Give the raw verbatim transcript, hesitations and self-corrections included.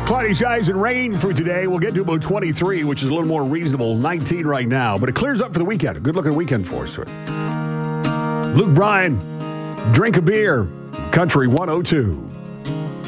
Cloudy skies and rain for today. We'll get to about twenty-three, which is a little more reasonable. nineteen right now, but it clears up for the weekend. A good-looking weekend for us. Luke Bryan, Drink a Beer, Country one oh two.